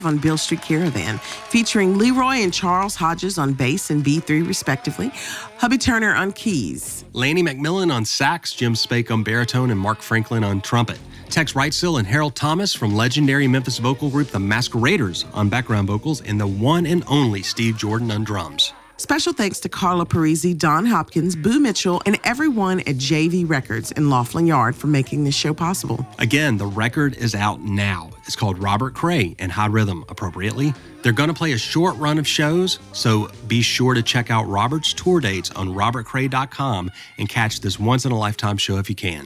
on Beale Street Caravan, featuring Leroy and Charles Hodges on bass and B3 respectively, Hubby Turner on keys, Lanny McMillan on sax, Jim Spake on baritone, and Mark Franklin on trumpet. Tex Wrightsell and Harold Thomas from legendary Memphis vocal group The Masqueraders on background vocals, and the one and only Steve Jordan on drums. Special thanks to Carla Parisi, Don Hopkins, Boo Mitchell, and everyone at JV Records in Laughlin Yard for making this show possible. Again, the record is out now. It's called Robert Cray and High Rhythm, appropriately. They're going to play a short run of shows, so be sure to check out Robert's tour dates on robertcray.com and catch this once-in-a-lifetime show if you can.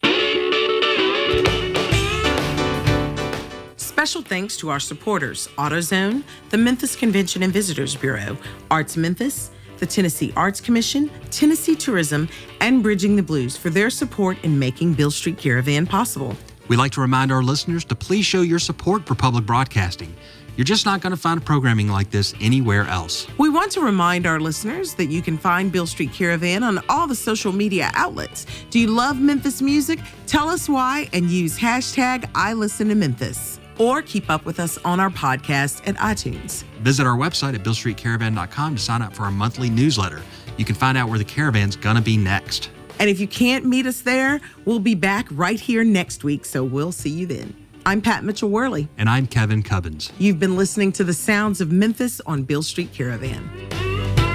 Special thanks to our supporters, AutoZone, the Memphis Convention and Visitors Bureau, Arts Memphis, the Tennessee Arts Commission, Tennessee Tourism, and Bridging the Blues for their support in making Beale Street Caravan possible. We'd like to remind our listeners to please show your support for public broadcasting. You're just not going to find programming like this anywhere else. We want to remind our listeners that you can find Beale Street Caravan on all the social media outlets. Do you love Memphis music? Tell us why and use hashtag #IListenToMemphis. Or keep up with us on our podcast at iTunes. Visit our website at BealeStreetCaravan.com to sign up for our monthly newsletter. You can find out where the caravan's gonna be next. And if you can't meet us there, we'll be back right here next week, so we'll see you then. I'm Pat Mitchell-Worley. And I'm Kevin Cubbins. You've been listening to the sounds of Memphis on Beale Street Caravan.